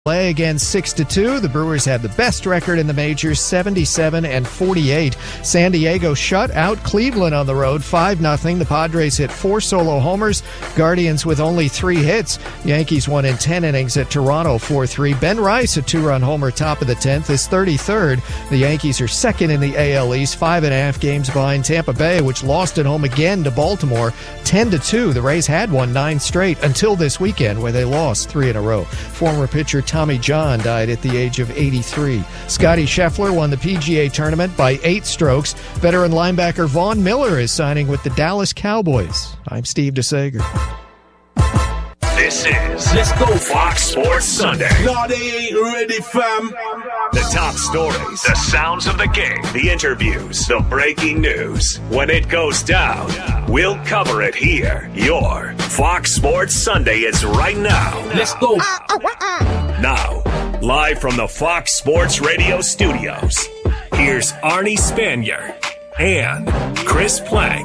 Play again 6-2. The Brewers had the best record in the majors, 77-48. San Diego shut out Cleveland on the road, 5-0. The Padres hit 4 solo homers. Guardians with only 3 hits. Yankees won in 10 innings at Toronto, 4-3. Ben Rice, a 2-run homer, top of the 10th, is 33rd. The Yankees are second in the AL East, 5.5 games behind Tampa Bay, which lost at home again to Baltimore, 10-2. The Rays had won 9 straight until this weekend, where they lost 3 in a row. Former pitcher Tommy John died at the age of 83. Scotty Scheffler won the PGA tournament by 8 strokes. Veteran linebacker Vaughn Miller is signing with the Dallas Cowboys. I'm Steve DeSager. This is Let's Go Fox Sports Sunday. No, they ain't ready, fam. The top stories, the sounds of the game, the interviews, the breaking news. When it goes down, we'll cover it here. Your Fox Sports Sunday is right now. Let's go. Now, live from the Fox Sports Radio studios, here's Arnie Spanier and Chris Plank.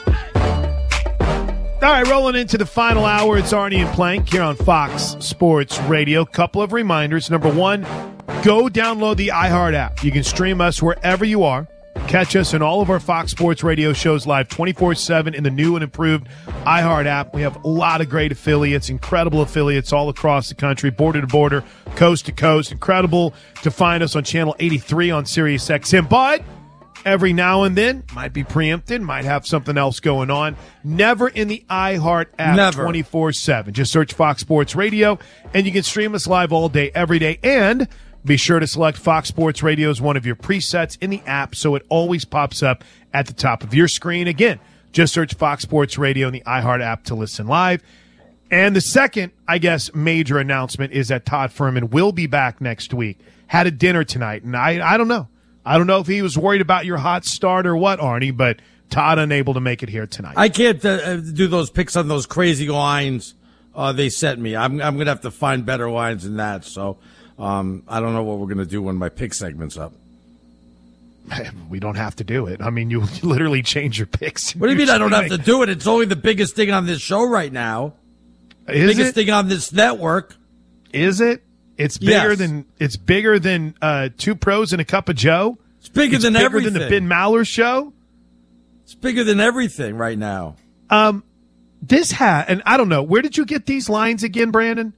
All right, rolling into the final hour. It's Arnie and Plank here on Fox Sports Radio. Couple of reminders. Number one, go download the iHeart app. You can stream us wherever you are. Catch us in all of our Fox Sports Radio shows live 24/7 in the new and improved iHeart app. We have a lot of great affiliates, incredible affiliates all across the country, border to border, coast to coast. Incredible to find us on channel 83 on Sirius XM. But every now and then, might be preempted, might have something else going on. Never in the iHeart app 24/7. Just search Fox Sports Radio, and you can stream us live all day, every day. And be sure to select Fox Sports Radio as one of your presets in the app so it always pops up at the top of your screen. Again, just search Fox Sports Radio in the iHeart app to listen live. And the second, I guess, major announcement is that Todd Fuhrman will be back next week. Had a dinner tonight, and I don't know. I don't know if he was worried about your hot start or what, Arnie, but Todd unable to make it here tonight. I can't do those picks on those crazy lines they sent me. I'm going to have to find better lines than that, so I don't know what we're going to do when my pick segment's up. We don't have to do it. I mean, you literally change your picks. What do you mean I don't have to do it? It's only the biggest thing on this show right now. Biggest thing on this network. Is it? It's bigger than 2 Pros and a Cup of Joe. It's bigger than everything. Than the Ben Maller show. It's bigger than everything right now. And I don't know. Where did you get these lines again, Brandon?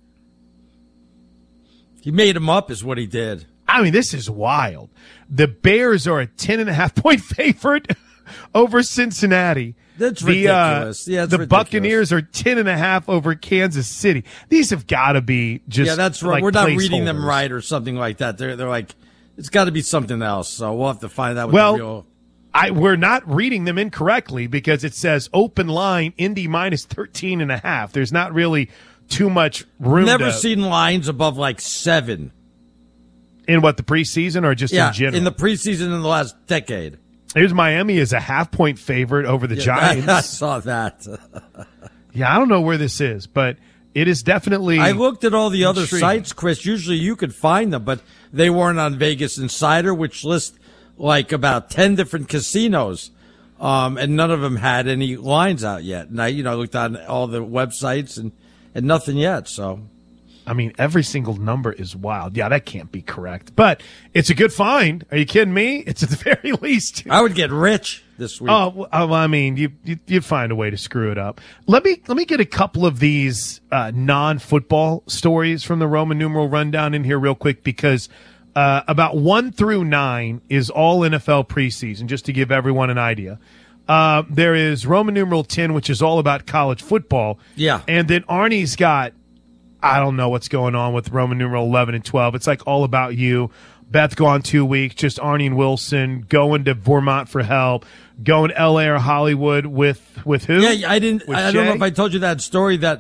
He made them up, is what he did. I mean, this is wild. The Bears are a 10.5-point favorite over Cincinnati. That's ridiculous. The ridiculous. Buccaneers are 10.5 over Kansas City. These have got to be just that's right. Like we're not reading them right or something like that. They're like, it's got to be something else. So we'll have to find out. We're not reading them incorrectly because it says open line Indy minus 13.5. There's not really too much room. Never seen lines above like 7. In what, the preseason or just in general? In the preseason in the last decade. Here's Miami as a 0.5-point favorite over the Giants. I saw that. I don't know where this is, but it is definitely. I looked at all the other sites, Chris. Usually you could find them, but they weren't on Vegas Insider, which lists like about 10 different casinos, and none of them had any lines out yet. And I looked on all the websites and nothing yet. So. I mean, every single number is wild. Yeah, that can't be correct. But it's a good find. Are you kidding me? It's at the very least. I would get rich this week. Oh, I mean, you'd find a way to screw it up. Let me get a couple of these non-football stories from the Roman numeral rundown in here real quick because about 1 through 9 is all NFL preseason, just to give everyone an idea. There is Roman numeral 10, which is all about college football. Yeah. And then Arnie's got, I don't know what's going on with Roman numeral 11 and 12. It's like all about you. Beth gone 2 weeks, just Arnie and Wilson going to Vermont for help, going to L.A. or Hollywood with who? Yeah, I don't know if I told you that story that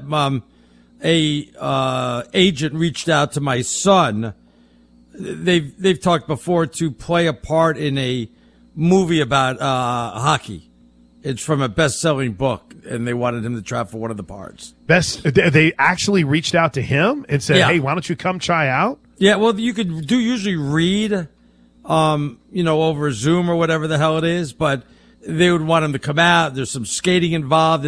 a agent reached out to my son. They've talked before to play a part in a movie about hockey. It's from a best-selling book, and they wanted him to try for one of the parts. They actually reached out to him and said, hey, why don't you come try out? Yeah, well, you could usually read, over Zoom or whatever the hell it is, but they would want him to come out. There's some skating involved, and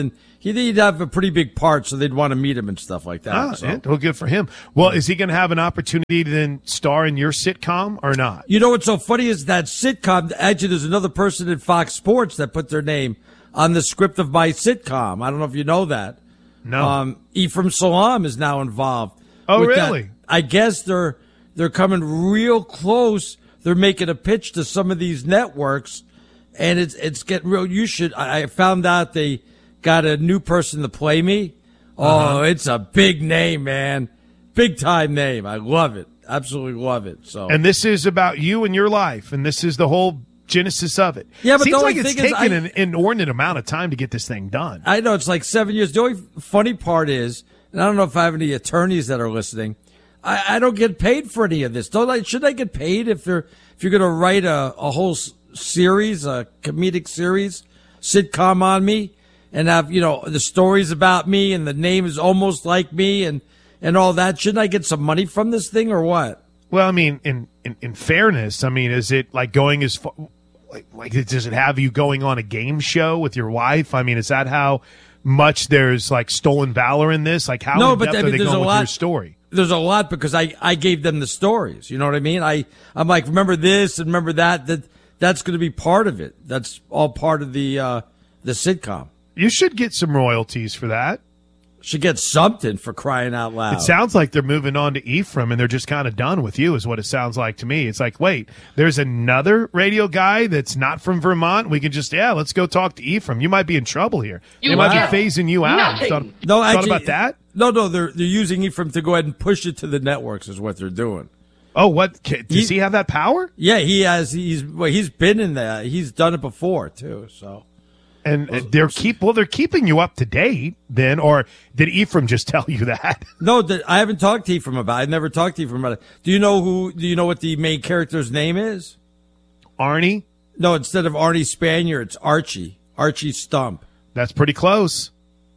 He'd have a pretty big part, so they'd want to meet him and stuff like that. Well, good for him. Well, is he going to have an opportunity to then star in your sitcom or not? You know what's so funny is that sitcom, actually, there's another person at Fox Sports that put their name on the script of my sitcom. I don't know if you know that. No. Ephraim Salam is now involved. Oh, really? That. I guess they're coming real close. They're making a pitch to some of these networks, and it's getting real. I found out they got a new person to play me. Oh, It's a big name, man. Big time name. I love it. Absolutely love it. So, and this is about you and your life, and this is the whole genesis of it. Yeah, but seems like it's taken an inordinate amount of time to get this thing done. I know it's like 7 years. The only funny part is, and I don't know if I have any attorneys that are listening, I don't get paid for any of this. Should I get paid if you're going to write a whole series, a comedic series, sitcom on me? And have, the stories about me and the name is almost like me and all that. Shouldn't I get some money from this thing or what? Well, I mean, in fairness, I mean, is it like going as far, like does it have you going on a game show with your wife? I mean, is that how much there's like stolen valor in this? Like how in depth are they going with your story? There's a lot because I gave them the stories. You know what I mean? I'm like, remember this and remember that. That's going to be part of it. That's all part of the sitcom. You should get some royalties for that. Should get something, for crying out loud. It sounds like they're moving on to Ephraim, and they're just kind of done with you, is what it sounds like to me. It's like, wait, there's another radio guy that's not from Vermont. We can just, let's go talk to Ephraim. You might be in trouble here. They might be phasing you out. Thought about that? No, they're using Ephraim to go ahead and push it to the networks is what they're doing. Oh, what? Does he have that power? Yeah, he has. He's been in there. He's done it before, too, so. And they're keeping you up to date then, or did Ephraim just tell you that? No, I haven't talked to Ephraim about it. I've never talked to Ephraim about it. Do you know what the main character's name is? Arnie? No, instead of Arnie Spanier, it's Archie. Archie Stump. That's pretty close.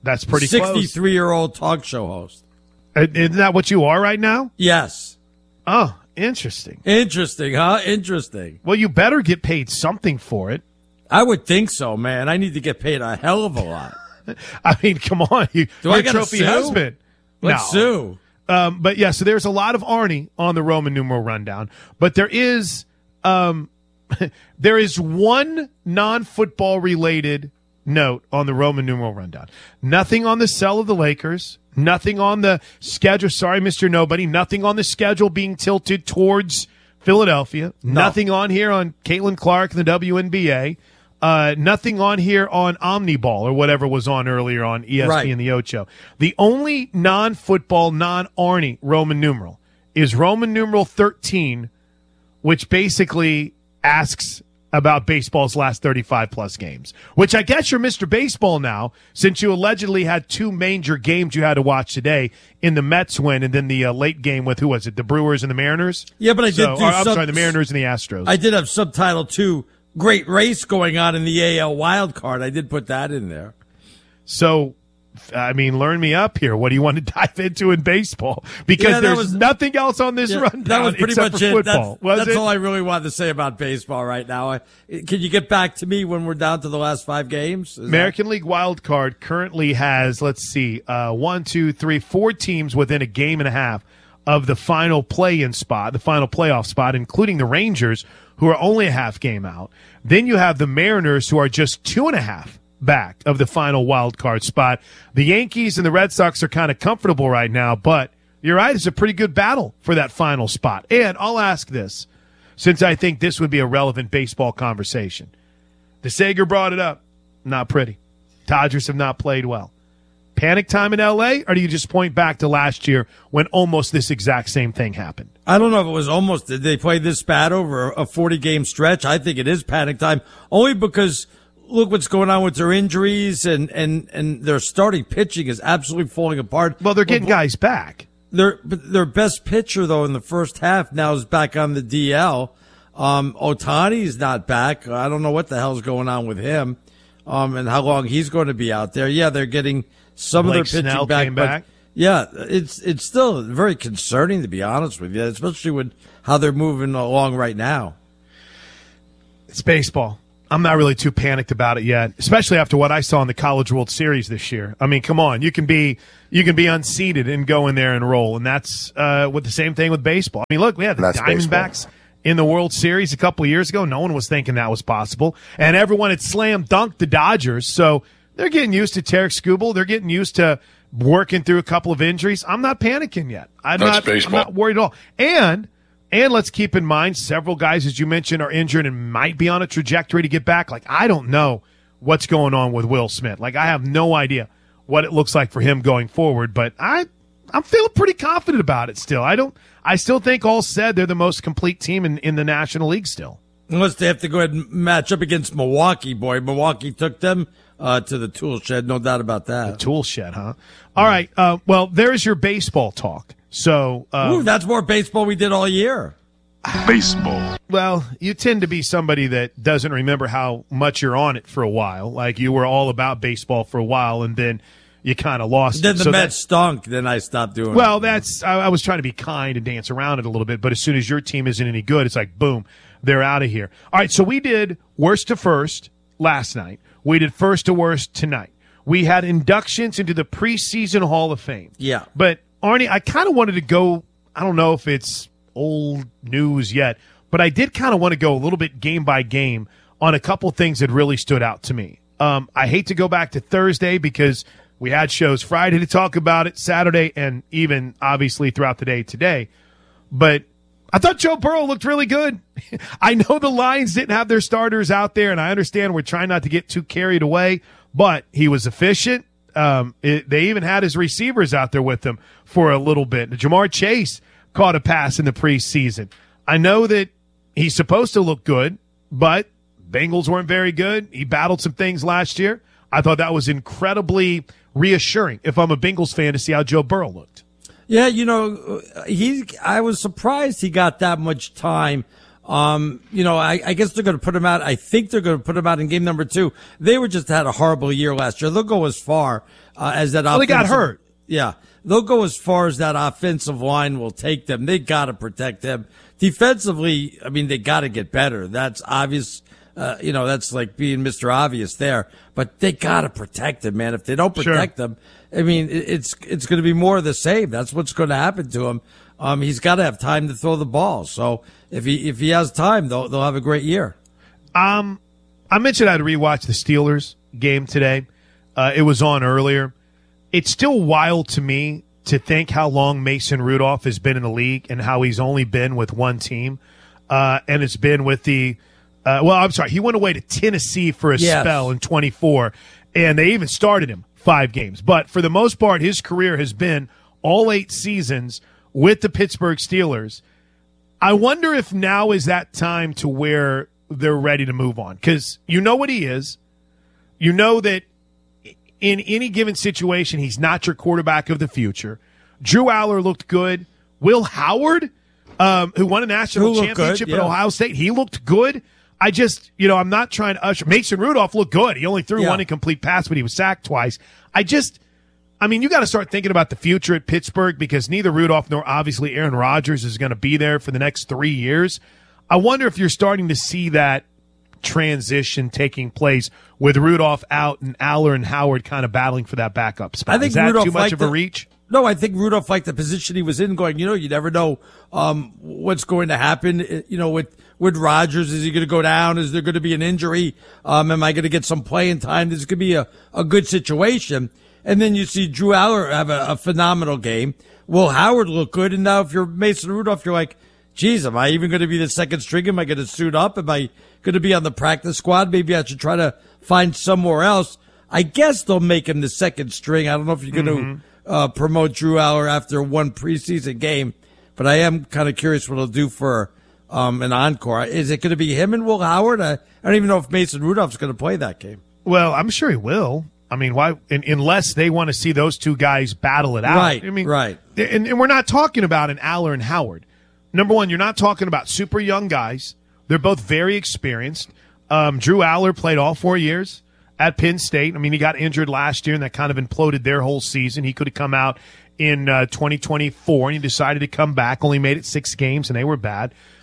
63-year-old talk show host. Isn't that what you are right now? Yes. Oh, interesting. Interesting, huh? Interesting. Well, you better get paid something for it. I would think so, man. I need to get paid a hell of a lot. I mean, come on. You're a trophy husband. Let's sue. But yeah, so there's a lot of Arnie on the Roman numeral rundown. But there is one non-football related note on the Roman numeral rundown. Nothing on the sell of the Lakers. Nothing on the schedule. Sorry, Mr. Nobody. Nothing on the schedule being tilted towards Philadelphia. No. Nothing on here on Caitlin Clark and the WNBA. Nothing on here on Omniball or whatever was on earlier on ESPN and the Ocho. The only non-football, non-Arnie Roman numeral is Roman numeral 13, which basically asks about baseball's last 35-plus games, which I guess you're Mr. Baseball now, since you allegedly had two major games you had to watch today in the Mets win and then the late game with, who was it, the Brewers and the Mariners? Yeah, but the Mariners and the Astros. I did have subtitle 2, great race going on in the AL wild card. I did put that in there. So, I mean, learn me up here. What do you want to dive into in baseball? Because there's nothing else on this rundown. That was pretty much it. Football. That's all I really wanted to say about baseball right now. Can you get back to me when we're down to the last 5 games? American League wild card currently has, 4 teams within a game and a half of the final play-in spot, the final playoff spot, including the Rangers, who are only a half game out. Then you have the Mariners, who are just 2.5 back of the final wild card spot. The Yankees and the Red Sox are kind of comfortable right now, but you're right, it's a pretty good battle for that final spot. And I'll ask this, since I think this would be a relevant baseball conversation. DeSager brought it up. Not pretty. Dodgers have not played well. Panic time in L.A., or do you just point back to last year when almost this exact same thing happened? I don't know if it was almost. Did they play this bad over a 40-game stretch? I think it is panic time, only because look what's going on with their injuries and their starting pitching is absolutely falling apart. Well, they're getting guys back. Their best pitcher, though, in the first half now is back on the DL. Ohtani's not back. I don't know what the hell's going on with him and how long he's going to be out there. Yeah, they're getting some Blake of their pitching Snell back. Came back. Yeah, it's still very concerning, to be honest with you, especially with how they're moving along right now. It's baseball. I'm not really too panicked about it yet, especially after what I saw in the College World Series this year. I mean, come on, you can be unseeded and go in there and roll, and that's with the same thing with baseball. I mean, look, we had the Diamondbacks in the World Series a couple of years ago. No one was thinking that was possible, and everyone had slam dunked the Dodgers. So they're getting used to Tarek Skubal. They're getting used to working through a couple of injuries. I'm not panicking yet. I'm not worried at all. And let's keep in mind, several guys, as you mentioned, are injured and might be on a trajectory to get back. Like, I don't know what's going on with Will Smith. Like, I have no idea what it looks like for him going forward, but I'm feeling pretty confident about it still. I still think, all said, they're the most complete team in the National League still. Unless they have to go ahead and match up against Milwaukee, boy. Milwaukee took them to the tool shed, no doubt about that. The tool shed, huh? All right, well, there's your baseball talk. So that's more baseball we did all year. Baseball. Well, you tend to be somebody that doesn't remember how much you're on it for a while. Like, you were all about baseball for a while, and then you kind of lost then it. The Mets stunk, then I stopped doing it. Well, I was trying to be kind and dance around it a little bit, but as soon as your team isn't any good, it's like, boom, they're out of here. All right, so we did worst to first last night. We did first to worst tonight. We had inductions into the preseason Hall of Fame. Yeah. But, Arnie, I kind of wanted to go, I don't know if it's old news yet, but I did kind of want to go a little bit game by game on a couple things that really stood out to me. I hate to go back to Thursday because we had shows Friday to talk about it, Saturday, and even obviously throughout the day today. But I thought Joe Burrow looked really good. I know the Lions didn't have their starters out there, and I understand we're trying not to get too carried away, but he was efficient. They even had his receivers out there with him for a little bit. Jamar Chase caught a pass in the preseason. I know that he's supposed to look good, but Bengals weren't very good. He battled some things last year. I thought that was incredibly reassuring if I'm a Bengals fan to see how Joe Burrow looked. Yeah, I was surprised he got that much time. I guess they're going to put him out. I think they're going to put him out in game number 2. They had a horrible year last year. They'll go as far as that. Well, they got hurt. Yeah. They'll go as far as that offensive line will take them. They got to protect them. Defensively, I mean, they got to get better. That's obvious. That's like being Mr. Obvious there. But they got to protect them, man. If they don't protect them, I mean, it's going to be more of the same. That's what's going to happen to him. He's got to have time to throw the ball. So if he has time, they'll have a great year. I mentioned I'd rewatch the Steelers game today. It was on earlier. It's still wild to me to think how long Mason Rudolph has been in the league and how he's only been with one team. And it's been with he went away to Tennessee for a spell in 24, and they even started him 5 games. But for the most part, his career has been all 8 seasons with the Pittsburgh Steelers. I wonder if now is that time to where they're ready to move on, because you know what he is. You know that in any given situation, he's not your quarterback of the future. Drew Aller looked good. Will Howard, who won a national championship at Ohio State, he looked good. I just, I'm not trying to usher. Mason Rudolph looked good. He only threw one incomplete pass, but he was sacked twice. You got to start thinking about the future at Pittsburgh, because neither Rudolph nor obviously Aaron Rodgers is going to be there for the next 3 years. I wonder if you're starting to see that transition taking place with Rudolph out and Aller and Howard kind of battling for that backup spot. I think is that Rudolph too much of a reach? No, I think Rudolph liked the position he was in, going, you never know what's going to happen, with Rodgers. Is he going to go down? Is there going to be an injury? Am I going to get some playing time? This could be a good situation. And then you see Drew Aller have a phenomenal game. Will Howard look good? And now if you're Mason Rudolph, you're like, geez, am I even going to be the second string? Am I going to suit up? Am I going to be on the practice squad? Maybe I should try to find somewhere else. I guess they'll make him the second string. I don't know if you're going to promote Drew Aller after one preseason game, but I am kind of curious what he'll do for an encore. Is it going to be him and Will Howard? I don't even know if Mason Rudolph's going to play that game. Well, I'm sure he will. I mean, why? Unless they want to see those two guys battle it out. Right, I mean, right. And we're not talking about an Aller and Howard. Number one, you're not talking about super young guys. They're both very experienced. Drew Aller played all 4 years at Penn State. I mean, he got injured last year, and that kind of imploded their whole season. He could have come out in 2024, and he decided to come back. Only made it 6 games, and they were bad.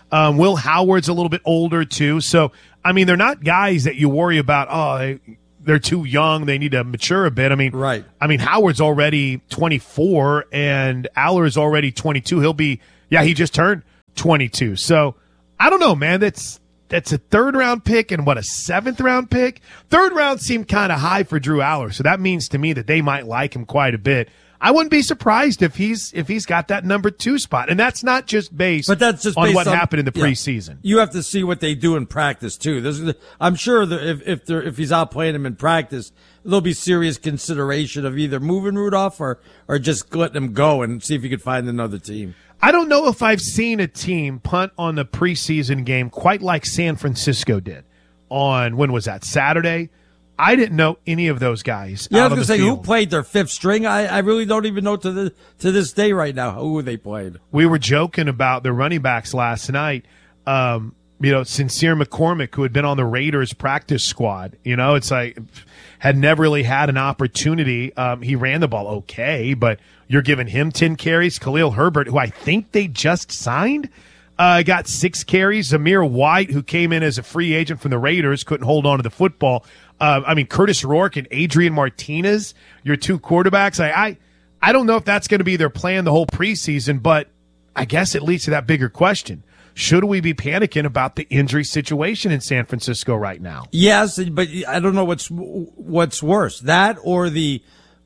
Will Howard's a little bit older too. So, I mean, they're not guys that you worry about, they're too young, they need to mature a bit. I mean, right. I mean, Howard's already 24 and Aller's already 22. He just turned 22. So, I don't know, man. That's a third-round pick and, a seventh-round pick? Third round seemed kind of high for Drew Aller, so that means to me that they might like him quite a bit. I wouldn't be surprised if he's got that number 2 spot, and that's not just based, on what happened in the preseason. You have to see what they do in practice too. I'm sure that if he's out playing him in practice, there'll be serious consideration of either moving Rudolph or just letting him go and see if you could find another team. I don't know if I've seen a team punt on the preseason game quite like San Francisco did on, when was that, Saturday? I didn't know any of those guys. Yeah, I was going to say, who played their fifth string? I really don't even know to this day right now who they played. We were joking about the running backs last night. Sincere McCormick, who had been on the Raiders practice squad, it's like had never really had an opportunity. He ran the ball okay, but you're giving him 10 carries. Khalil Herbert, who I think they just signed, got 6 carries. Zamir White, who came in as a free agent from the Raiders, couldn't hold on to the football. Curtis Rourke and Adrian Martinez, your 2 quarterbacks. I don't know if that's going to be their plan the whole preseason, but I guess it leads to that bigger question. Should we be panicking about the injury situation in San Francisco right now? Yes, but I don't know what's worse, that or the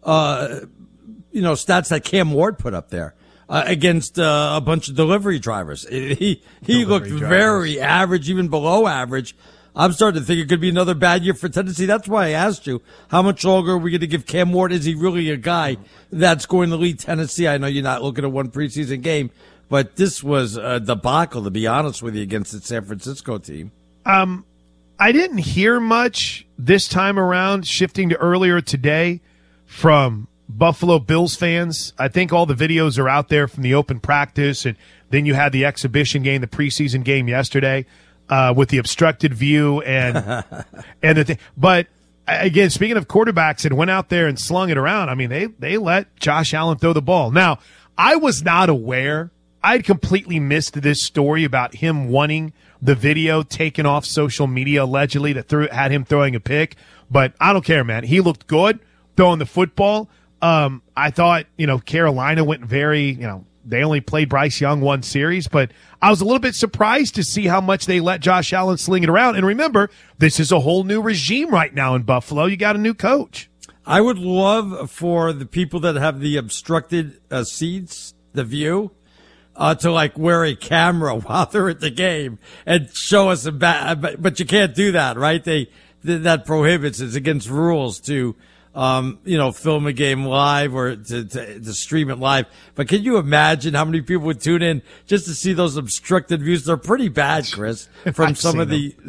stats that Cam Ward put up there against a bunch of delivery drivers. He looked very average, even below average. I'm starting to think it could be another bad year for Tennessee. That's why I asked you, how much longer are we going to give Cam Ward? Is he really a guy that's going to lead Tennessee? I know you're not looking at one preseason game, but this was a debacle, to be honest with you, against the San Francisco team. I didn't hear much this time around, shifting to earlier today, from Buffalo Bills fans. I think all the videos are out there from the open practice, and then you had the exhibition game, the preseason game yesterday, with the obstructed view and the thing. But again, speaking of quarterbacks that went out there and slung it around, I mean, they let Josh Allen throw the ball. Now, I was not aware. I'd completely missed this story about him wanting the video taken off social media, allegedly, that had him throwing a pick. But I don't care, man. He looked good throwing the football. I thought, Carolina went very, they only played Bryce Young one series, but I was a little bit surprised to see how much they let Josh Allen sling it around. And remember, this is a whole new regime right now in Buffalo. You got a new coach. I would love for the people that have the obstructed seats, the view, to wear a camera while they're at the game and show us but you can't do that, right? That prohibits, it's against rules to, film a game live or to stream it live. But can you imagine how many people would tune in just to see those obstructed views? They're pretty bad, Chris, from some of the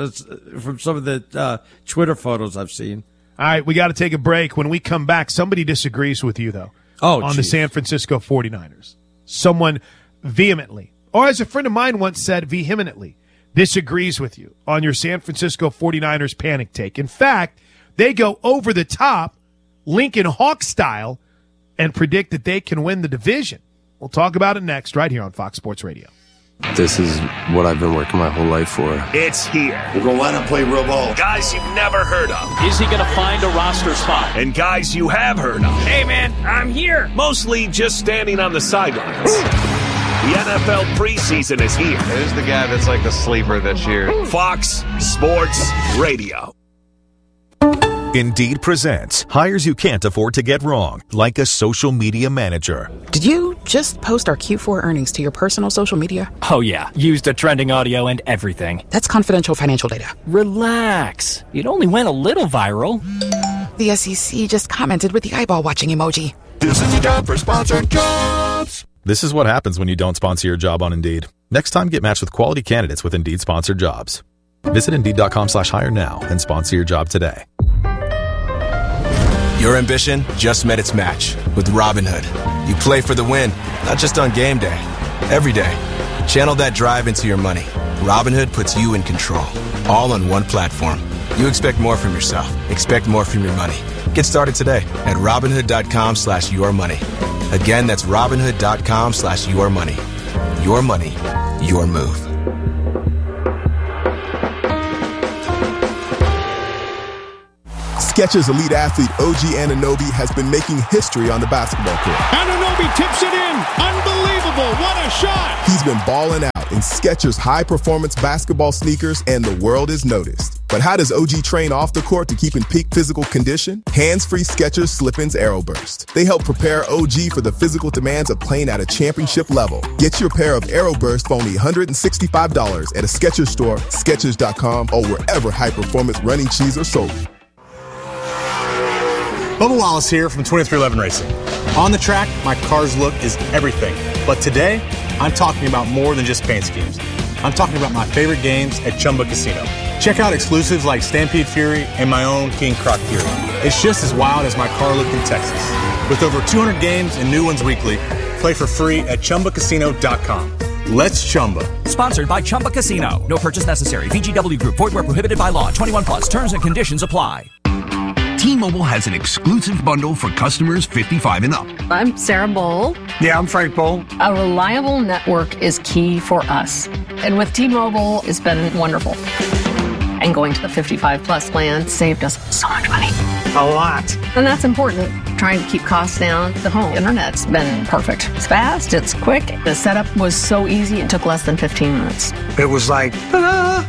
Twitter photos I've seen. All right, we got to take a break. When we come back, somebody disagrees with you, though, on the San Francisco 49ers. Someone vehemently, or as a friend of mine once said, vehemently disagrees with you on your San Francisco 49ers panic take. In fact, they go over the top, Lincoln Hawk style, and predict that they can win the division. We'll talk about it next, right here on Fox Sports Radio. This is what I've been working my whole life for. It's here. We're going to line up, play real ball. Guys you've never heard of. Is he going to find a roster spot? And guys you have heard of. Hey, man, I'm here. Mostly just standing on the sidelines. The NFL preseason is here. Who's the guy that's like the sleeper this year? Fox Sports Radio. Indeed presents hires you can't afford to get wrong, like a social media manager. Did you just post our Q4 earnings to your personal social media? Oh yeah, used a trending audio and everything. That's confidential financial data. Relax, it only went a little viral. The SEC just commented with the eyeball watching emoji. This is the job for sponsored jobs. This is what happens when you don't sponsor your job on Indeed. Next time, get matched with quality candidates with Indeed sponsored jobs. Visit Indeed.com/hire now and sponsor your job today. Your ambition just met its match with Robinhood. You play for the win, not just on game day, every day. Channel that drive into your money. Robinhood puts you in control, all on one platform. You expect more from yourself. Expect more from your money. Get started today at Robinhood.com/yourmoney. Again, that's Robinhood.com/yourmoney. Your money, your move. Skechers elite athlete OG Anunoby has been making history on the basketball court. Anunoby tips it in. Unbelievable. What a shot. He's been balling out in Skechers high-performance basketball sneakers, and the world is noticed. But how does OG train off the court to keep in peak physical condition? Hands-free Skechers Slip-ins Aeroburst. They help prepare OG for the physical demands of playing at a championship level. Get your pair of Aeroburst for only $165 at a Skechers store, Skechers.com, or wherever high-performance running shoes are sold. Bubba Wallace here from 2311 Racing. On the track, my car's look is everything. But today, I'm talking about more than just paint schemes. I'm talking about my favorite games at Chumba Casino. Check out exclusives like Stampede Fury and my own King Croc Fury. It's just as wild as my car look in Texas. With over 200 games and new ones weekly, play for free at ChumbaCasino.com. Let's Chumba. Sponsored by Chumba Casino. No purchase necessary. VGW Group. Void where prohibited by law. 21 plus. Terms and conditions apply. T-Mobile has an exclusive bundle for customers 55 and up. I'm Sarah Bowl. Yeah, I'm Frank Bowl. A reliable network is key for us. And with T-Mobile, it's been wonderful. And going to the 55 plus plan saved us so much money. A lot. And that's important. Trying to keep costs down. The home internet's been perfect. It's fast, it's quick. The setup was so easy, it took less than 15 minutes. It was like, ta-da!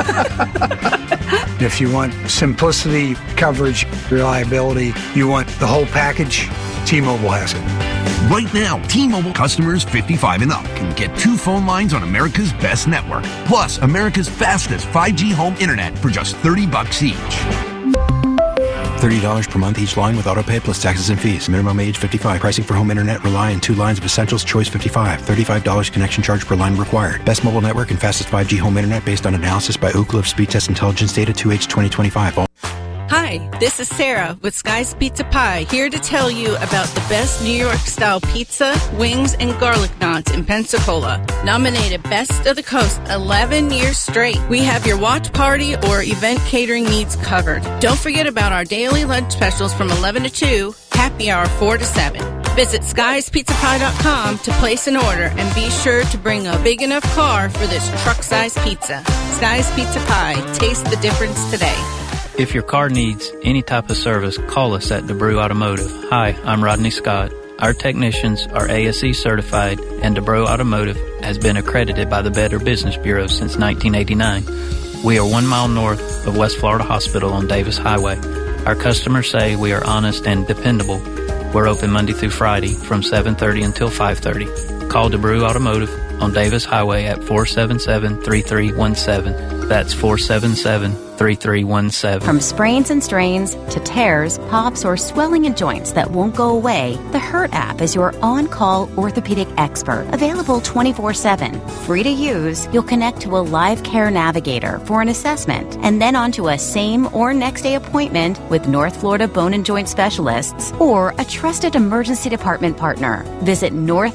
If you want simplicity, coverage, reliability, you want the whole package, T-Mobile has it. Right now, T-Mobile customers 55 and up can get 2 phone lines on America's best network, plus America's fastest 5G home internet for just $30 each. $30 per month each line with autopay plus taxes and fees. Minimum age 55. Pricing for home internet rely on 2 lines of Essentials Choice 55. $35 connection charge per line required. Best mobile network and fastest 5G home internet based on analysis by Ookla of Speed Test Intelligence data 2H 2025. Hi, this is Sarah with Sky's Pizza Pie, here to tell you about the best New York-style pizza, wings, and garlic knots in Pensacola. Nominated Best of the Coast 11 years straight. We have your watch party or event catering needs covered. Don't forget about our daily lunch specials from 11 to 2, happy hour 4 to 7. Visit skiespizzapie.com to place an order and be sure to bring a big enough car for this truck-sized pizza. Sky's Pizza Pie. Taste the difference today. If your car needs any type of service, call us at DeBrew Automotive. Hi, I'm Rodney Scott. Our technicians are ASE certified, and DeBrew Automotive has been accredited by the Better Business Bureau since 1989. We are 1 mile north of West Florida Hospital on Davis Highway. Our customers say we are honest and dependable. We're open Monday through Friday from 7:30 until 5:30. Call DeBrew Automotive on Davis Highway at 477-3317. That's 477-3317. From sprains and strains to tears, pops, or swelling in joints that won't go away, the Hurt app is your on-call orthopedic expert. Available 24/7. Free to use, you'll connect to a live care navigator for an assessment and then onto a same or next day appointment with North Florida Bone and Joint Specialists or a trusted emergency department partner. Visit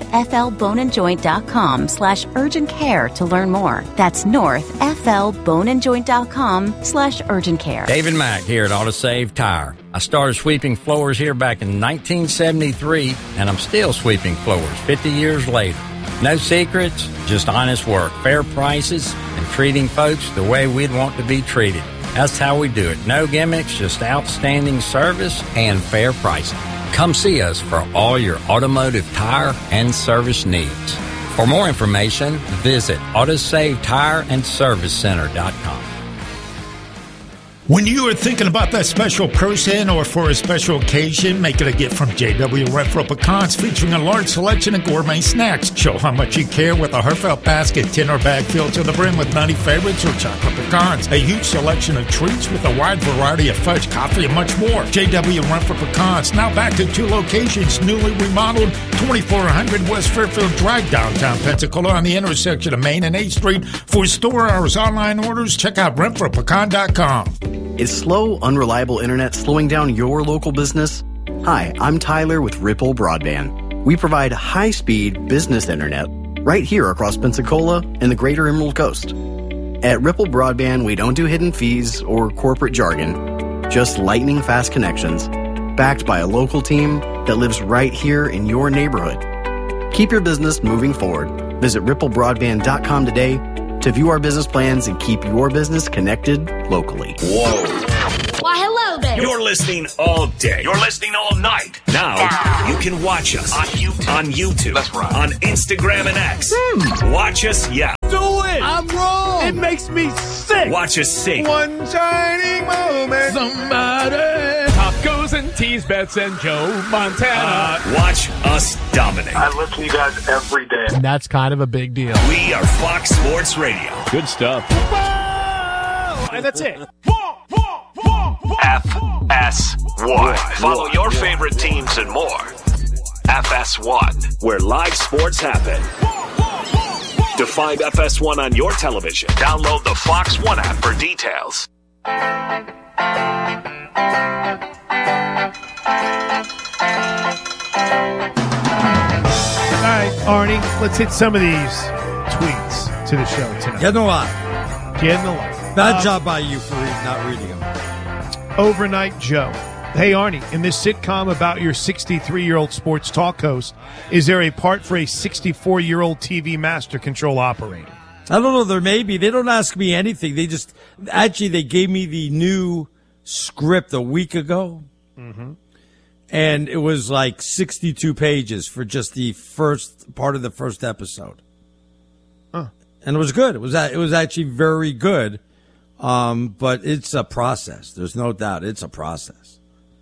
northflboneandjoint.com/urgent care to learn more. That's northflboneandjoint.com/urgent care. David Mack here at AutoSave Tire. I started sweeping floors here back in 1973, and I'm still sweeping floors 50 years later. No secrets, just honest work, fair prices, and treating folks the way we'd want to be treated. That's how we do it. No gimmicks, just outstanding service and fair pricing. Come see us for all your automotive tire and service needs. For more information, visit AutoSaveTireAndServiceCenter.com. When you are thinking about that special person or for a special occasion, make it a gift from J.W. Renfro Pecans, featuring a large selection of gourmet snacks. Show how much you care with a heartfelt basket, tin or bag filled to the brim with nutty favorites or chocolate pecans. A huge selection of treats with a wide variety of fudge, coffee, and much more. J.W. Renfro Pecans, now back to 2 locations, newly remodeled, 2400 West Fairfield Drive, downtown Pensacola, on the intersection of Main and 8th Street. For store hours, online orders, check out RenfroPecan.com. Is slow, unreliable internet slowing down your local business? Hi, I'm Tyler with Ripple Broadband. We provide high-speed business internet right here across Pensacola and the greater Emerald Coast. At Ripple Broadband, we don't do hidden fees or corporate jargon, just lightning-fast connections, backed by a local team that lives right here in your neighborhood. Keep your business moving forward. Visit ripplebroadband.com today to view our business plans and keep your business connected locally. Whoa. Why, hello there. You're listening all day. You're listening all night. Now you can watch us on YouTube. That's right. On Instagram and X. Watch us yell. Do it. I'm wrong. It makes me sick. Watch us sing. One shining moment. Somebody. Tacos and teas, Bets and Joe Montana. Watch us dominate. I listen to you guys every day. And that's kind of a big deal. We are Fox Sports Radio. Good stuff. And that's it. FS1. Follow your favorite teams and more. FS1, where live sports happen. To find FS1 on your television, download the Fox One app for details. All right, Arnie, let's hit some of these tweets to the show tonight. Get in the line. Get in the line. Bad job by you for not reading them. Overnight Joe. Hey, Arnie, in this sitcom about your 63-year-old sports talk host, is there a part for a 64-year-old TV master control operator? I don't know. There may be. They don't ask me anything. They just they gave me the new script a week ago. Mm-hmm. And it was like 62 pages for just the first part of the first episode. Huh. And it was good. It was actually very good. But it's a process. There's no doubt. It's a process.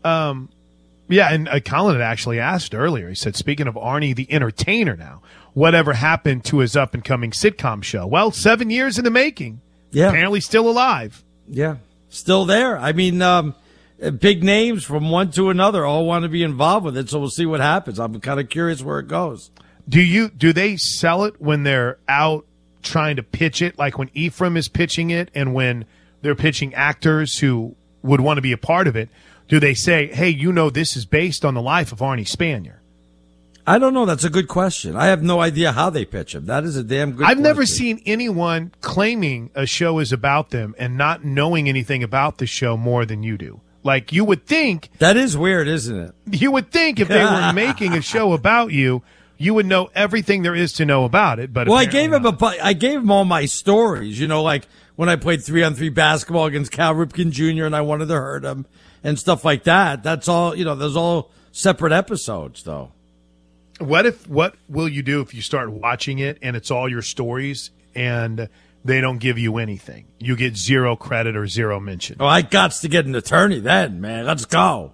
Yeah, and Colin had actually asked earlier. He said, speaking of Arnie the entertainer now, whatever happened to his up-and-coming sitcom show? Well, 7 years in the making. Yeah. Apparently still alive. Yeah. Still there. I mean, big names from one to another all want to be involved with it, so we'll see what happens. I'm kind of curious where it goes. Do they sell it when they're out trying to pitch it, like when Ephraim is pitching it and when they're pitching actors who would want to be a part of it? Do they say, hey, this is based on the life of Arnie Spanier? I don't know. That's a good question. I have no idea how they pitch him. That is a damn good question. I've never seen anyone claiming a show is about them and not knowing anything about the show more than you do. Like, you would think... That is weird, isn't it? You would think if they were making a show about you, you would know everything there is to know about it. But I gave him all my stories, like when I played 3-on-3 basketball against Cal Ripken Jr. and I wanted to hurt him and stuff like that. That's all, there's all separate episodes, though. What will you do if you start watching it and it's all your stories and they don't give you anything? You get zero credit or zero mention. Oh, I got to get an attorney then, man. Let's go.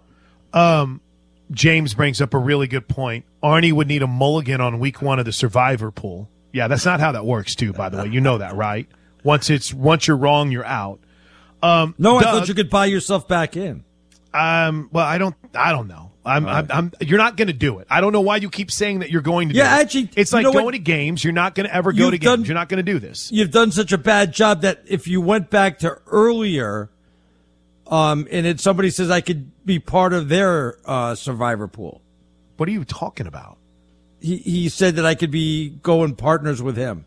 James brings up a really good point. Arnie would need a mulligan on week 1 of the Survivor pool. Yeah, that's not how that works, too, by the way. You know that, right? Once you're wrong, you're out. No, I thought you could buy yourself back in. Well, I don't know. You're not going to do it. I don't know why you keep saying that you're going to do it. Actually, it's like going to games. You're not going to ever go to games. You're not going to do this. You've done such a bad job that if you went back to earlier, and somebody says I could be part of their Survivor pool. What are you talking about? He said that I could be going partners with him.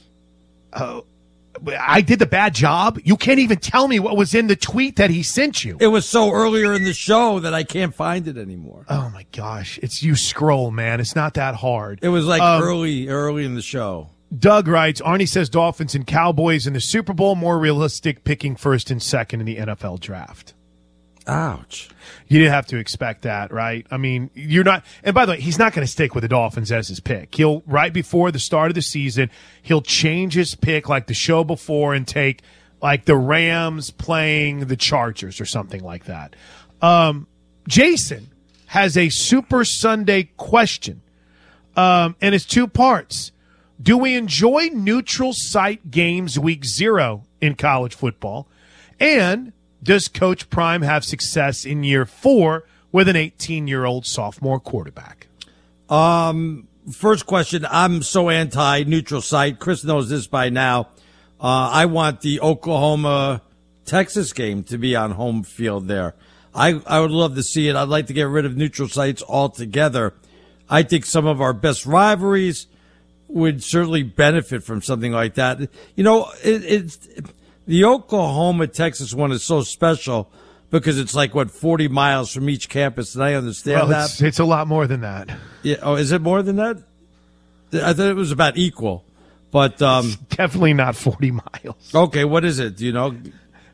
I did the bad job? You can't even tell me what was in the tweet that he sent you. It was so earlier in the show that I can't find it anymore. Oh, my gosh. You scroll, man. It's not that hard. It was like early in the show. Doug writes, Arnie says Dolphins and Cowboys in the Super Bowl, more realistic picking first and second in the NFL draft. Ouch. You didn't have to expect that, right? I mean, you're not – and by the way, he's not going to stick with the Dolphins as his pick. He'll – right before the start of the season, he'll change his pick like the show before and take like the Rams playing the Chargers or something like that. Jason has a Super Sunday question, and it's 2 parts. Do we enjoy neutral site games week 0 in college football? And does Coach Prime have success in year 4 with an 18-year-old sophomore quarterback? First question, I'm so anti-neutral site. Chris knows this by now. I want the Oklahoma-Texas game to be on home field there. I would love to see it. I'd like to get rid of neutral sites altogether. I think some of our best rivalries would certainly benefit from something like that. It's the Oklahoma-Texas one is so special because it's like, 40 miles from each campus, and I understand that. It's a lot more than that. Yeah. Oh, is it more than that? I thought it was about equal, but it's definitely not 40 miles. Okay, what is it? Do you know?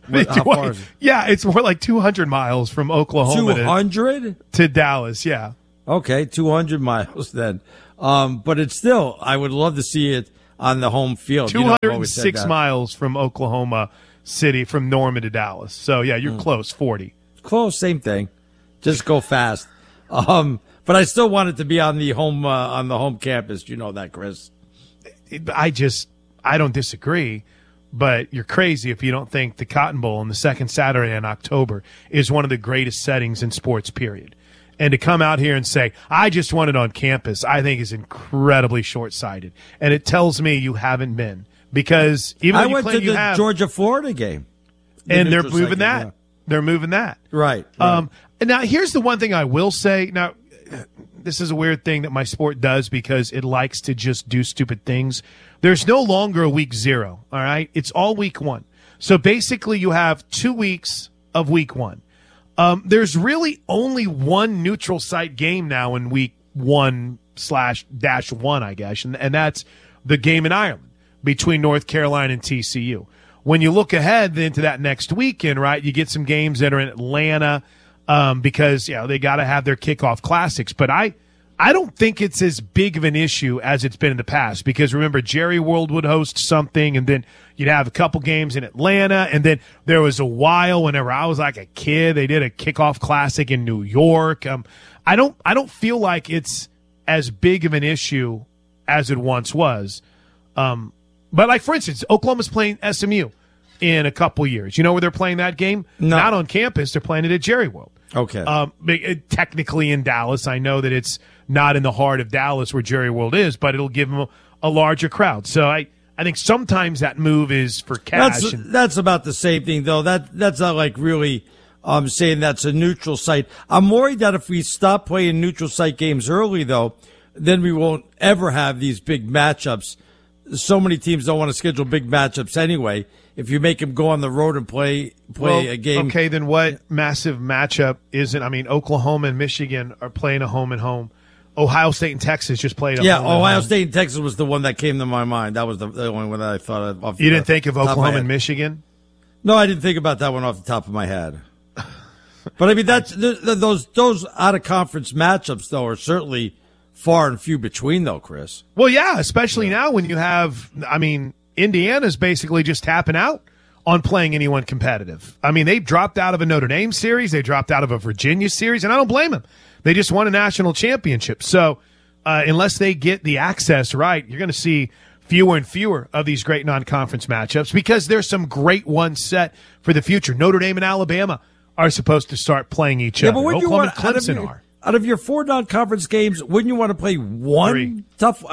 How far is it? Yeah, it's more like 200 miles from Oklahoma 200 to Dallas. Yeah. Okay, 200 miles then. But it's still, I would love to see it on the home field. 206 miles from Oklahoma City, from Norman to Dallas. So, yeah, you're close, 40. Close, same thing. Just go fast. But I still want it to be on the home campus. You know that, Chris. I don't disagree, but you're crazy if you don't think the Cotton Bowl on the second Saturday in October is one of the greatest settings in sports, period. And to come out here and say, I just want it on campus, I think is incredibly short-sighted. And it tells me you haven't been. Because even though I went to the Georgia-Florida game. And they're moving that. Yeah. They're moving that. Right. And now, here's the one thing I will say. Now, this is a weird thing that my sport does because it likes to just do stupid things. There's no longer a week 0, all right? It's all week 1. So basically you have 2 weeks of week 1. There's really only one neutral site game now in week 1/-1, I guess, and that's the game in Ireland between North Carolina and TCU. When you look ahead into that next weekend, right, you get some games that are in Atlanta because they got to have their kickoff classics. But I don't think it's as big of an issue as it's been in the past because, remember, Jerry World would host something, and then you'd have a couple games in Atlanta, and then there was a while whenever I was like a kid, they did a kickoff classic in New York. I don't feel like it's as big of an issue as it once was. But, like, for instance, Oklahoma's playing SMU in a couple years. You know where they're playing that game? No. Not on campus. They're playing it at Jerry World. Okay. Technically in Dallas. I know that it's not in the heart of Dallas where Jerry World is, but it'll give them a larger crowd. So I think sometimes that move is for cash. That's about the same thing, though. That's not like really saying that's a neutral site. I'm worried that if we stop playing neutral site games early, though, then we won't ever have these big matchups. So many teams don't want to schedule big matchups anyway. If you make them go on the road and play a game. Okay, then what massive matchup isn't? I mean, Oklahoma and Michigan are playing a home and home. Ohio State and Texas just played a home. Ohio State and Texas was the one that came to my mind. That was the only one that I thought of. You didn't think of Oklahoma and Michigan? No, I didn't think about that one off the top of my head. But I mean, those out of conference matchups though are certainly far and few between, though, Chris. Well, yeah, especially now when you have, Indiana's basically just tapping out on playing anyone competitive. I mean, they dropped out of a Notre Dame series. They dropped out of a Virginia series, and I don't blame them. They just won a national championship. So unless they get the access right, you're going to see fewer and fewer of these great non-conference matchups because there's some great ones set for the future. Notre Dame and Alabama are supposed to start playing each other. But Oklahoma and Clemson are. Out of your 4 non-conference games, wouldn't you want to play one tough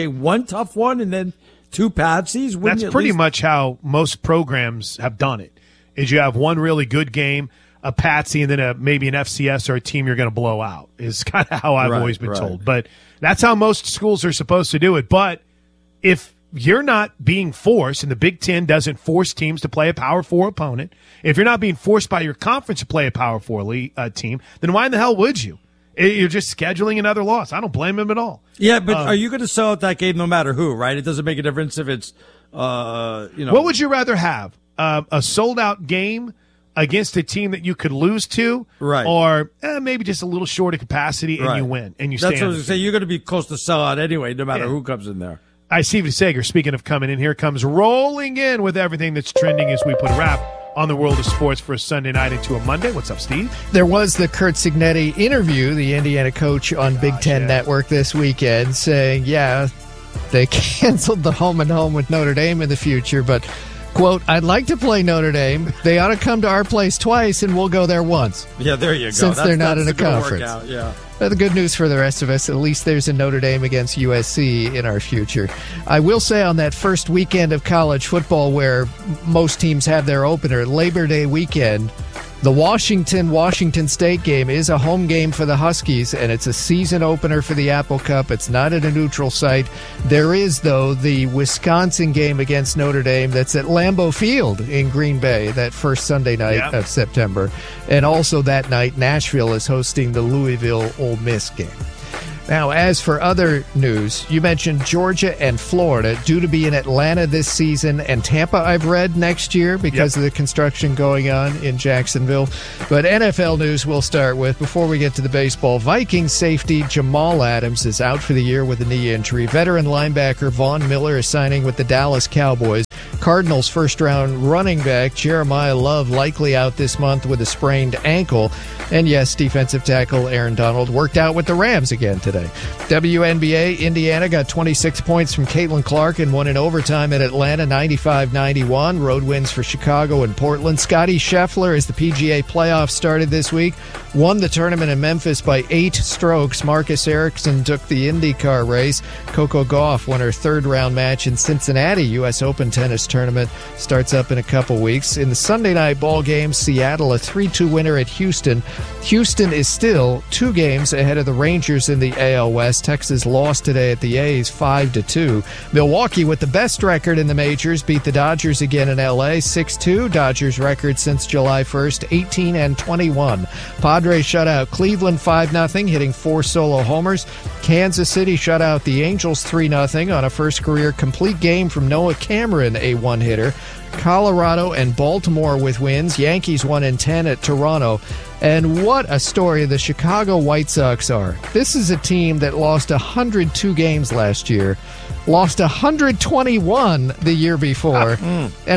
one and then 2 patsies? That's pretty much how most programs have done it, is you have one really good game, a patsy, and then maybe an FCS or a team you're going to blow out is kind of how I've always been told. But that's how most schools are supposed to do it. But if you're not being forced, and the Big Ten doesn't force teams to play a Power 4 opponent, if you're not being forced by your conference to play a Power 4 team, then why in the hell would you? You're just scheduling another loss. I don't blame him at all. Yeah, but are you going to sell out that game no matter who, right? It doesn't make a difference if it's, What would you rather have? A sold-out game against a team that you could lose to? Right. Or maybe just a little short of capacity and you win and you stay. That's what I was going to say. You're going to be close to sell out anyway, no matter who comes in there. Steve Sager, speaking of coming in, here comes rolling in with everything that's trending as we put a wrap on the world of sports for a Sunday night into a Monday. What's up, Steve? There was the Curt Cignetti interview, the Indiana coach on Big Ten Network this weekend, saying, they canceled the home and home with Notre Dame in the future, but, quote, I'd like to play Notre Dame. They ought to come to our place twice, and we'll go there once. Yeah, there you go. Since they're not in a conference. But the good news for the rest of us, at least there's a Notre Dame against USC in our future. I will say on that first weekend of college football where most teams have their opener, Labor Day weekend, the Washington State game is a home game for the Huskies, and it's a season opener for the Apple Cup. It's not at a neutral site. There is, though, the Wisconsin game against Notre Dame that's at Lambeau Field in Green Bay, that first Sunday night of September. And also that night, Nashville is hosting the Louisville Ole Miss game. Now, as for other news, you mentioned Georgia and Florida due to be in Atlanta this season, and Tampa, I've read, next year because of the construction going on in Jacksonville. But NFL news we'll start with before we get to the baseball. Vikings safety Jamal Adams is out for the year with a knee injury. Veteran linebacker Von Miller is signing with the Dallas Cowboys. Cardinals first-round running back Jeremiah Love likely out this month with a sprained ankle. And yes, defensive tackle Aaron Donald worked out with the Rams again today. WNBA, Indiana got 26 points from Caitlin Clark and won in overtime at Atlanta, 95-91. Road wins for Chicago and Portland. Scottie Scheffler, as the PGA playoffs started this week, won the tournament in Memphis by 8 strokes. Marcus Ericsson took the IndyCar race. Coco Gauff won her third-round match in Cincinnati. U.S. Open tennis tournament starts up in a couple weeks. In the Sunday night ball game, Seattle a 3-2 winner at Houston. Houston is still 2 games ahead of the Rangers in the AL West. Texas lost today at the A's 5-2. Milwaukee, with the best record in the majors, beat the Dodgers again in L.A. 6-2. Dodgers record since July 1st, 18-21. Padres shut out Cleveland 5-0, hitting 4 solo homers. Kansas City shut out the Angels 3-0 on a first career complete game from Noah Cameron, a one-hitter. Colorado and Baltimore with wins. Yankees won in 10 at Toronto. And what a story the Chicago White Sox are. This is a team that lost 102 games last year, lost 121 the year before, and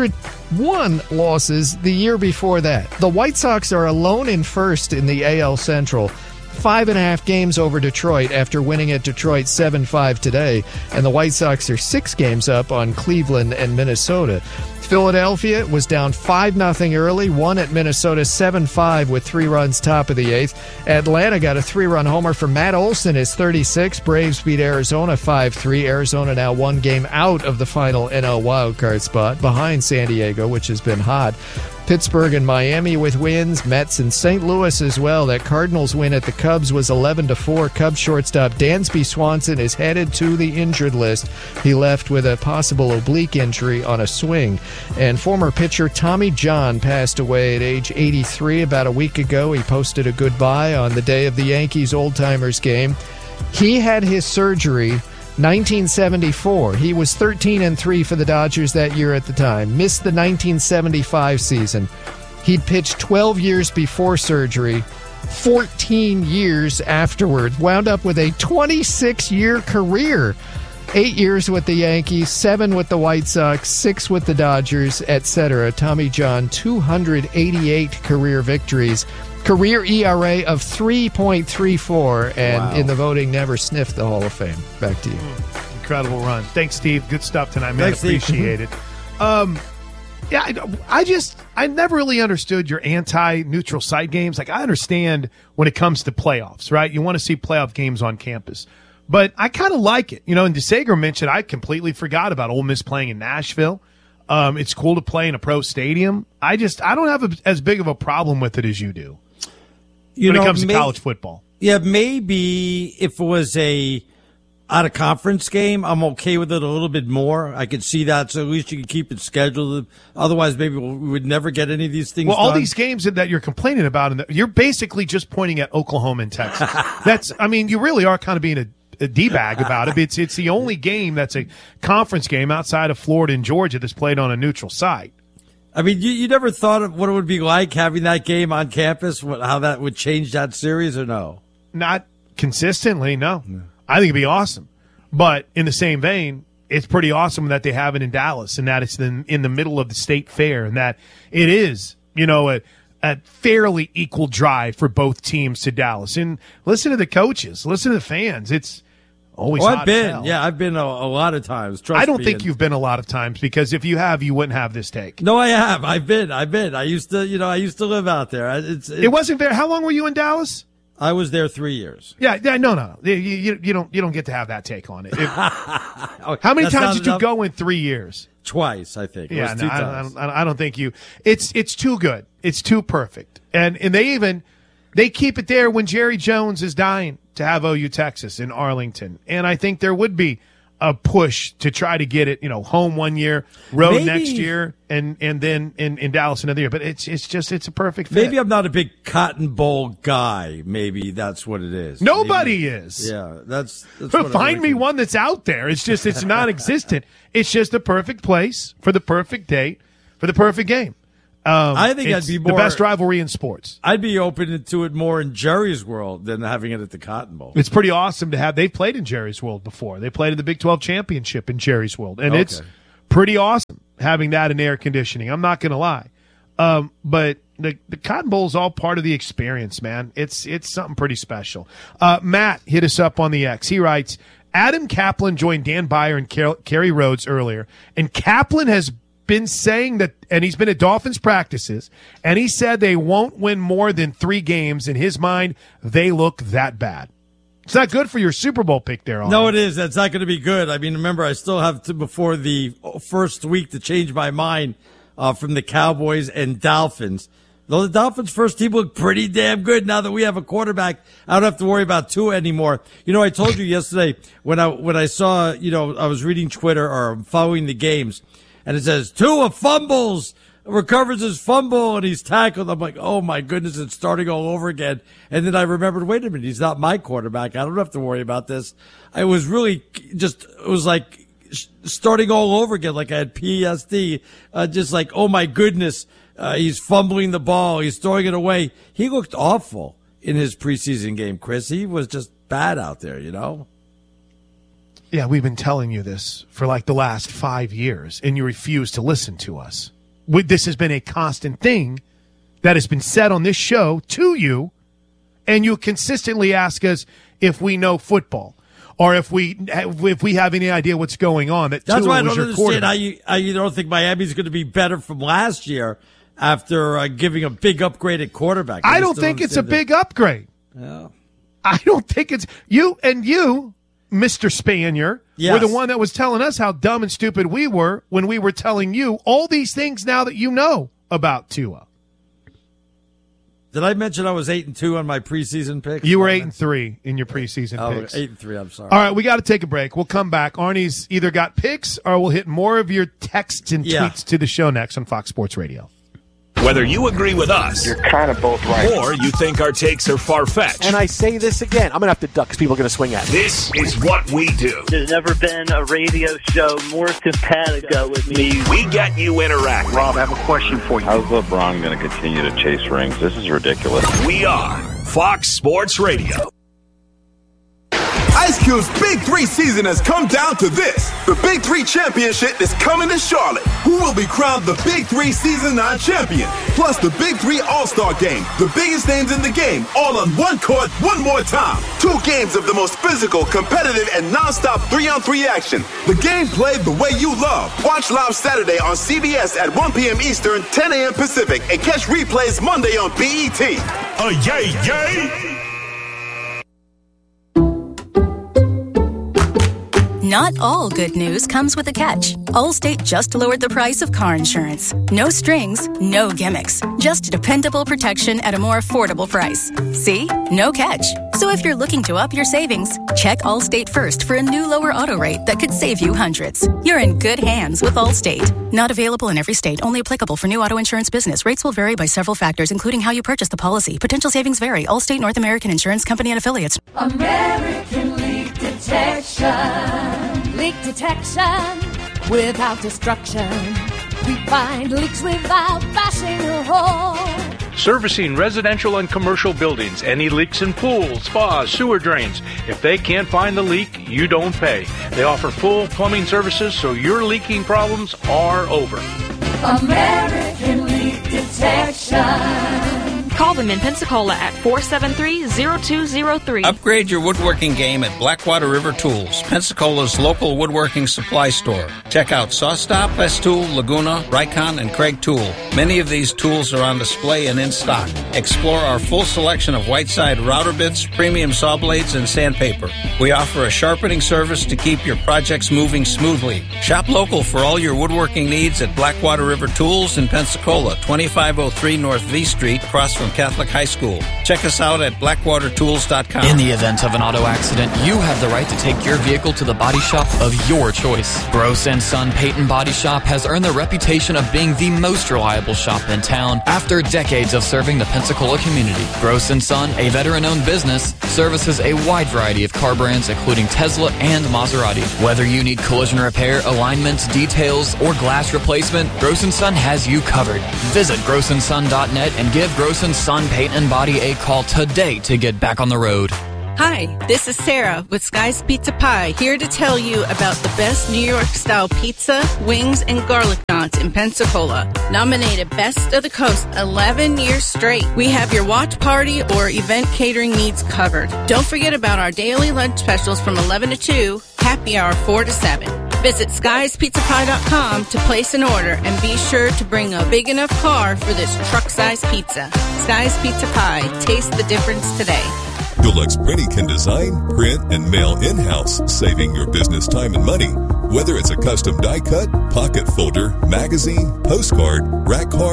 101 losses the year before that. The White Sox are alone in first in the AL Central. 5.5 games over Detroit after winning at Detroit 7-5 today, and the White Sox are 6 games up on Cleveland and Minnesota. Philadelphia was down 5-0 early, won at Minnesota 7-5 with 3 runs top of the 8th. Atlanta got a 3-run homer from Matt Olson, his 36. Braves beat Arizona 5-3. Arizona now 1 game out of the final NL wildcard spot, behind San Diego, which has been hot. Pittsburgh and Miami with wins. Mets and St. Louis as well. That Cardinals win at the Cubs was 11-4. Cubs shortstop Dansby Swanson is headed to the injured list. He left with a possible oblique injury on a swing. And former pitcher Tommy John passed away at age 83 about a week ago. He posted a goodbye on the day of the Yankees old-timers game. He had his surgery 1974. He was 13-3 for the Dodgers that year at the time. Missed the 1975 season. He'd pitched 12 years before surgery, 14 years afterward. Wound up with a 26-year career. 8 years with the Yankees, 7 with the White Sox, 6 with the Dodgers, etc. Tommy John, 288 career victories. Career ERA of 3.34, and in the voting, never sniffed the Hall of Fame. Back to you. Incredible run. Thanks, Steve. Good stuff tonight, man. Thanks, appreciate it. I never really understood your anti-neutral site games. Like, I understand when it comes to playoffs, right? You want to see playoff games on campus. But I kind of like it. You know, and DeSager mentioned, I completely forgot about Ole Miss playing in Nashville. It's cool to play in a pro stadium. I don't have as big of a problem with it as you do. When it comes to college football. Yeah, maybe if it was a out-of-conference game, I'm okay with it a little bit more. I could see that, so at least you can keep it scheduled. Otherwise, maybe we would never get any of these things done. All these games that you're complaining about, you're basically just pointing at Oklahoma and Texas. You really are kind of being a D-bag about it. It's the only game that's a conference game outside of Florida and Georgia that's played on a neutral site. I mean, you never thought of what it would be like having that game on campus, how that would change that series, or no? Not consistently, no. I think it'd be awesome. But in the same vein, it's pretty awesome that they have it in Dallas and that it's in the middle of the state fair and that it is, a fairly equal drive for both teams to Dallas. And listen to the coaches, listen to the fans. It's always hot as hell. I've been a lot of times. I don't think you've been a lot of times, because if you have, you wouldn't have this take. No, I have. I've been. I used to live out there. It wasn't there. How long were you in Dallas? I was there 3 years. Yeah, no. You don't get to have that take on it. How many times did you go in 3 years? Twice, I think. Yeah, no, I don't think you. It's too good. It's too perfect. And they keep it there when Jerry Jones is dying to have OU Texas in Arlington. And I think there would be push to try to get it, home one year, road next year, and then in Dallas another year. But it's a perfect fit. Maybe I'm not a big Cotton Bowl guy. Maybe that's what it is. Nobody is. Yeah, that's find me one that's out there. It's non-existent. It's just the perfect place for the perfect date for the perfect game. I think it's I'd be more the best rivalry in sports. I'd be open to it more in Jerry's World than having it at the Cotton Bowl. It's pretty awesome to have. They've played in Jerry's World before. They played in the Big 12 championship in Jerry's World, and it's pretty awesome having that in air conditioning. I'm not going to lie, but the Cotton Bowl is all part of the experience, man. It's something pretty special. Matt hit us up on the X. He writes, Adam Kaplan joined Dan Beyer and Kerry Rhodes earlier, and Kaplan has been saying that, and he's been at Dolphins practices, and he said they won't win more than 3 games. In his mind, they look that bad. It's not good for your Super Bowl pick there. No, it is. That's not going to be good. I mean, remember, I still have to, before the first week, to change my mind from the Cowboys and Dolphins. Though the Dolphins' first team look pretty damn good now that we have a quarterback. I don't have to worry about Tua anymore. I told you yesterday when I saw, I was reading Twitter or following the games, and it says, Tua fumbles, recovers his fumble, and he's tackled. I'm like, oh, my goodness, it's starting all over again. And then I remembered, wait a minute, he's not my quarterback. I don't have to worry about this. I was really it was like starting all over again, like I had PSD, just like, oh, my goodness, he's fumbling the ball. He's throwing it away. He looked awful in his preseason game, Chris. He was just bad out there, Yeah, we've been telling you this for like the last 5 years, and you refuse to listen to us. This has been a constant thing that has been said on this show to you, and you consistently ask us if we know football or if we have any idea what's going on. That's why I don't understand how you don't think Miami's going to be better from last year after giving a big upgrade at quarterback. I don't think it's a big upgrade. Yeah. I don't think it's you, Mr. Spanier, were the one that was telling us how dumb and stupid we were when we were telling you all these things now that you know about Tua. Did I mention I was 8-2 on my preseason picks? You were 8-3 in your preseason picks. 8-3, I'm sorry. All right, we got to take a break. We'll come back. Arnie's either got picks or we'll hit more of your texts and tweets to the show next on Fox Sports Radio. Whether you agree with us, you're kind of both right, or you think our takes are far-fetched. And I say this again, I'm going to have to duck because people are going to swing at me. This is what we do. There's never been a radio show more simpatico with me. We get you interacting. Rob, I have a question for you. How's LeBron going to continue to chase rings? This is ridiculous. We are Fox Sports Radio. Ice Cube's Big 3 season has come down to this. The Big 3 Championship is coming to Charlotte. Who will be crowned the Big 3 Season 9 champion? Plus the Big 3 All-Star Game. The biggest names in the game, all on one court, one more time. 2 games of the most physical, competitive, and non-stop 3-on-3 action. The game played the way you love. Watch live Saturday on CBS at 1 p.m. Eastern, 10 a.m. Pacific, and catch replays Monday on BET. Yay! Not all good news comes with a catch. Allstate just lowered the price of car insurance. No strings, no gimmicks. Just dependable protection at a more affordable price. See? No catch. So if you're looking to up your savings, check Allstate first for a new lower auto rate that could save you hundreds. You're in good hands with Allstate. Not available in every state. Only applicable for new auto insurance business. Rates will vary by several factors, including how you purchase the policy. Potential savings vary. Allstate North American Insurance Company and Affiliates. American Leak Detection. Leak detection without destruction. We find leaks without bashing a hole. Servicing residential and commercial buildings. Any leaks in pools, spas, sewer drains. If they can't find the leak, you don't pay. They offer full plumbing services, so your leaking problems are over. American Leak Detection. Call them in Pensacola at 473-0203. Upgrade your woodworking game at Blackwater River Tools, Pensacola's local woodworking supply store. Check out SawStop, Festool, Laguna, Rikon, and Craig Tool. Many of these tools are on display and in stock. Explore our full selection of Whiteside router bits, premium saw blades, and sandpaper. We offer a sharpening service to keep your projects moving smoothly. Shop local for all your woodworking needs at Blackwater River Tools in Pensacola, 2503 North V Street, across from Catholic High School. Check us out at blackwatertools.com. In the event of an auto accident, you have the right to take your vehicle to the body shop of your choice. Gross & Son Peyton Body Shop has earned the reputation of being the most reliable shop in town after decades of serving the Pensacola community. Gross & Son, a veteran-owned business, services a wide variety of car brands including Tesla and Maserati. Whether you need collision repair, alignments, details, or glass replacement, Gross & Son has you covered. Visit grossandson.net and give Gross & Son Paint and Body a call today to get back on the road. Hi, this is Sarah with Sky's Pizza Pie, here to tell you about the best New York-style pizza, wings, and garlic knots in Pensacola. Nominated Best of the Coast 11 years straight. We have your watch party or event catering needs covered. Don't forget about our daily lunch specials from 11 to 2, happy hour 4 to 7. Visit skyespizzapie.com to place an order and be sure to bring a big enough car for this truck-sized pizza. Sky's Pizza Pie. Taste the difference today. Deluxe Printing can design, print, and mail in-house, saving your business time and money. Whether it's a custom die cut, pocket folder, magazine, postcard, rack card,